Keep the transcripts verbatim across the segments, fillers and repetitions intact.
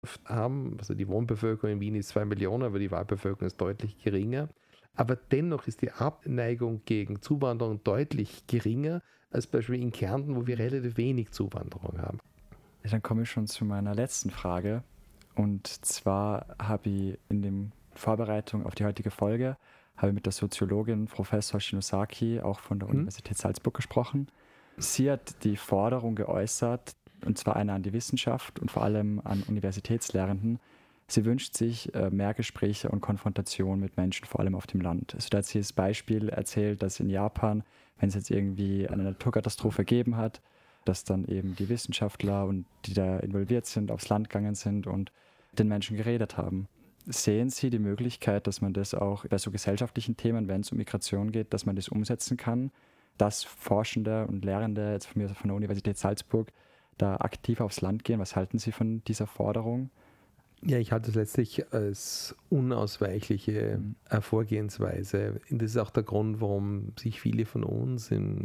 haben. Also die Wohnbevölkerung in Wien ist zwei Millionen, aber die Wahlbevölkerung ist deutlich geringer. Aber dennoch ist die Abneigung gegen Zuwanderung deutlich geringer als beispielsweise in Kärnten, wo wir relativ wenig Zuwanderung haben. Dann komme ich schon zu meiner letzten Frage. Und zwar habe ich in der Vorbereitung auf die heutige Folge habe ich mit der Soziologin Professor Shinosaki, auch von der hm. Universität Salzburg, gesprochen. Sie hat die Forderung geäußert, und zwar eine an die Wissenschaft und vor allem an Universitätslehrenden. Sie wünscht sich äh, mehr Gespräche und Konfrontation mit Menschen, vor allem auf dem Land. Also da hat sie das Beispiel erzählt, dass in Japan, wenn es jetzt irgendwie eine Naturkatastrophe gegeben hat, dass dann eben die Wissenschaftler und die da involviert sind, aufs Land gegangen sind und den Menschen geredet haben. Sehen Sie die Möglichkeit, dass man das auch bei so gesellschaftlichen Themen, wenn es um Migration geht, dass man das umsetzen kann, dass Forschende und Lehrende jetzt von mir von der Universität Salzburg da aktiv aufs Land gehen? Was halten Sie von dieser Forderung? Ja, ich halte es letztlich als unausweichliche mhm. Vorgehensweise. Das ist auch der Grund, warum sich viele von uns,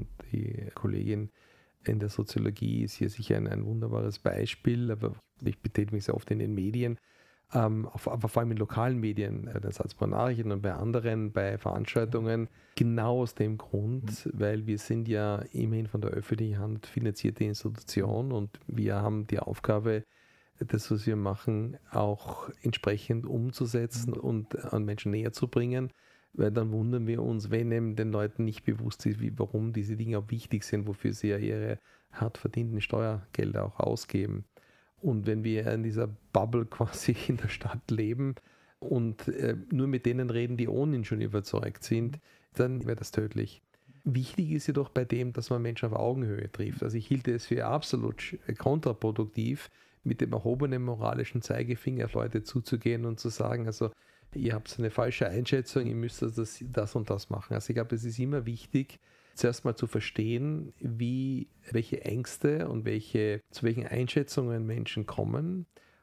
die Kollegin in der Soziologie ist hier sicher ein, ein wunderbares Beispiel, aber ich betätige mich sehr oft in den Medien, ähm, aber vor allem in lokalen Medien, äh, der Salzburger Nachrichten und bei anderen, bei Veranstaltungen, genau aus dem Grund, mhm. weil wir sind ja immerhin von der öffentlichen Hand finanzierte Institution und wir haben die Aufgabe, das, was wir machen, auch entsprechend umzusetzen mhm. und an Menschen näher zu bringen. Weil dann wundern wir uns, wenn eben den Leuten nicht bewusst ist, wie, warum diese Dinge auch wichtig sind, wofür sie ja ihre hart verdienten Steuergelder auch ausgeben. Und wenn wir in dieser Bubble quasi in der Stadt leben und äh, nur mit denen reden, die ohnehin schon überzeugt sind, dann wäre das tödlich. Wichtig ist jedoch bei dem, dass man Menschen auf Augenhöhe trifft. Also ich hielt es für absolut kontraproduktiv, mit dem erhobenen moralischen Zeigefinger auf Leute zuzugehen und zu sagen, also ihr habt eine falsche Einschätzung, ihr müsst das, das und das machen. Also ich glaube, es ist immer wichtig, zuerst mal zu verstehen, wie, welche Ängste und welche, zu welchen Einschätzungen Menschen kommen.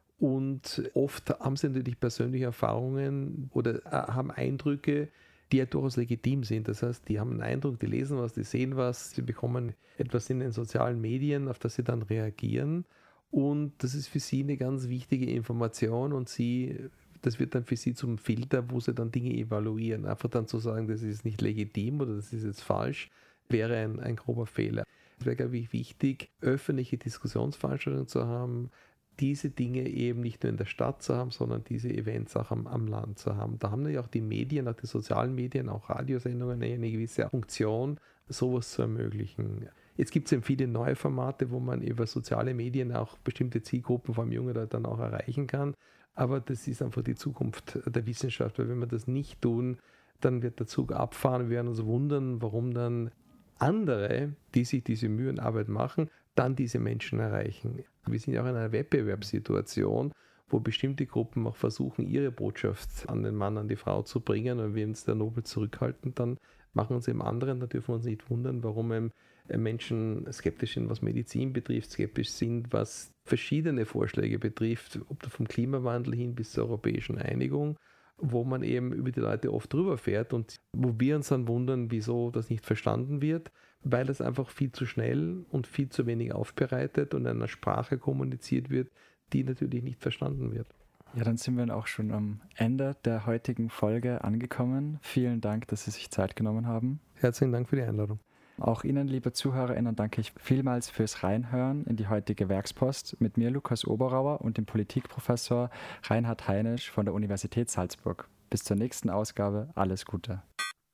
Und oft haben sie natürlich persönliche Erfahrungen oder haben Eindrücke, die ja durchaus legitim sind. Das heißt, die haben einen Eindruck, die lesen was, die sehen was, sie bekommen etwas in den sozialen Medien, auf das sie dann reagieren. Und das ist für sie eine ganz wichtige Information und sie, das wird dann für sie zum Filter, wo sie dann Dinge evaluieren. Einfach dann zu sagen, das ist nicht legitim oder das ist jetzt falsch, wäre ein, ein grober Fehler. Es wäre, glaube ich, wichtig, öffentliche Diskussionsveranstaltungen zu haben, diese Dinge eben nicht nur in der Stadt zu haben, sondern diese Events auch am, am Land zu haben. Da haben ja auch die Medien, auch die sozialen Medien, auch Radiosendungen eine gewisse Funktion, sowas zu ermöglichen. Jetzt gibt es eben viele neue Formate, wo man über soziale Medien auch bestimmte Zielgruppen, vor allem junge Leute, dann auch erreichen kann. Aber das ist einfach die Zukunft der Wissenschaft, weil wenn wir das nicht tun, dann wird der Zug abfahren. Wir werden uns wundern, warum dann andere, die sich diese Mühe und Arbeit machen, dann diese Menschen erreichen. Wir sind ja auch in einer Wettbewerbssituation, wo bestimmte Gruppen auch versuchen, ihre Botschaft an den Mann, an die Frau zu bringen. Und wenn wir uns der Nobel zurückhalten, dann machen uns eben andere. Da dürfen wir uns nicht wundern, warum eben Menschen skeptisch sind, was Medizin betrifft, skeptisch sind, was verschiedene Vorschläge betrifft, ob vom Klimawandel hin bis zur europäischen Einigung, wo man eben über die Leute oft drüber fährt und wo wir uns dann wundern, wieso das nicht verstanden wird, weil das einfach viel zu schnell und viel zu wenig aufbereitet und in einer Sprache kommuniziert wird, die natürlich nicht verstanden wird. Ja, dann sind wir auch schon am Ende der heutigen Folge angekommen. Vielen Dank, dass Sie sich Zeit genommen haben. Herzlichen Dank für die Einladung. Auch Ihnen, liebe ZuhörerInnen, danke ich vielmals fürs Reinhören in die heutige Werkspost mit mir, Lukas Oberauer, und dem Politikprofessor Reinhard Heinisch von der Universität Salzburg. Bis zur nächsten Ausgabe, alles Gute.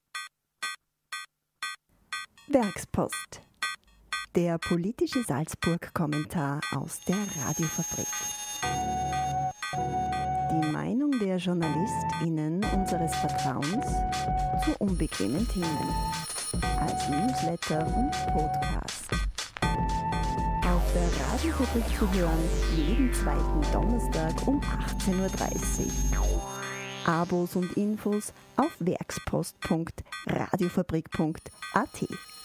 Werkspost. Der politische Salzburg-Kommentar aus der Radiofabrik. Die Meinung der JournalistInnen unseres Vertrauens zu unbequemen Themen. Als Newsletter und Podcast. Auf der Radiofabrik zu hören, jeden zweiten Donnerstag um achtzehn Uhr dreißig. Abos und Infos auf werkspost punkt radiofabrik punkt a t.